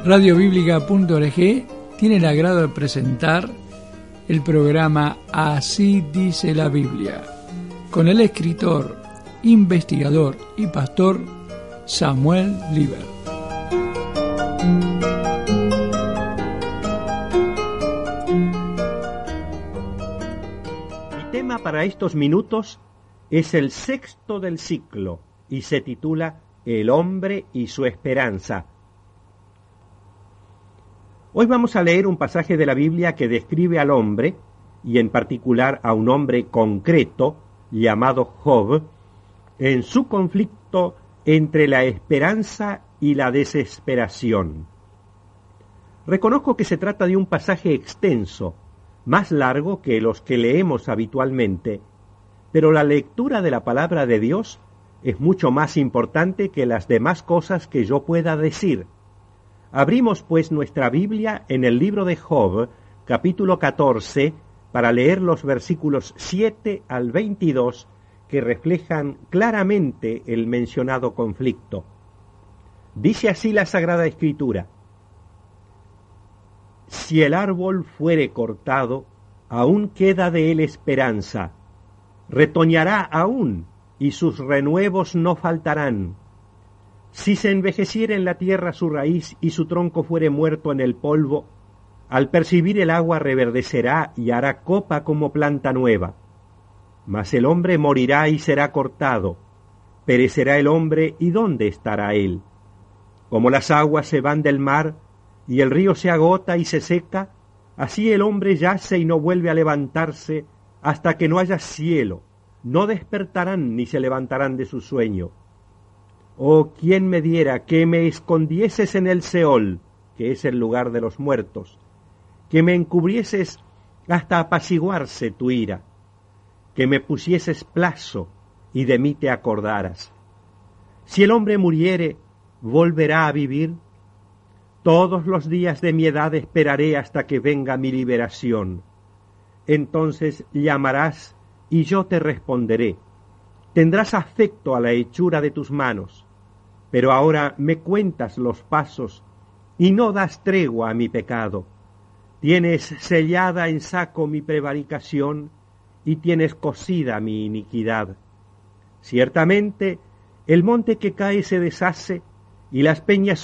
Radiobiblica.org tiene el agrado de presentar el programa Así dice la Biblia, con el escritor, investigador y pastor Samuel Liber. Mi tema para estos minutos es el sexto del ciclo y se titula El hombre y su esperanza. Hoy vamos a leer un pasaje de la Biblia que describe al hombre, y en particular a un hombre concreto, llamado Job, en su conflicto entre la esperanza y la desesperación. Reconozco que se trata de un pasaje extenso, más largo que los que leemos habitualmente, pero la lectura de la palabra de Dios es mucho más importante que las demás cosas que yo pueda decir. Abrimos pues nuestra Biblia en el libro de Job, capítulo 14, para leer los versículos 7 al 22, que reflejan claramente el mencionado conflicto. Dice así la Sagrada Escritura: Si el árbol fuere cortado, aún queda de él esperanza. Retoñará aún, y sus renuevos no faltarán. Si se envejeciera en la tierra su raíz y su tronco fuere muerto en el polvo, al percibir el agua reverdecerá y hará copa como planta nueva. Mas el hombre morirá y será cortado. Perecerá el hombre, ¿y dónde estará él? Como las aguas se van del mar, y el río se agota y se seca, así el hombre yace y no vuelve a levantarse hasta que no haya cielo. No despertarán ni se levantarán de su sueño. Oh, ¿quién me diera que me escondieses en el Seol, que es el lugar de los muertos, que me encubrieses hasta apaciguarse tu ira, que me pusieses plazo y de mí te acordaras? Si el hombre muriere, ¿volverá a vivir? Todos los días de mi edad esperaré hasta que venga mi liberación. Entonces llamarás y yo te responderé. Tendrás afecto a la hechura de tus manos, pero ahora me cuentas los pasos y no das tregua a mi pecado. Tienes sellada en saco mi prevaricación y tienes cosida mi iniquidad. Ciertamente, el monte que cae se deshace y las peñas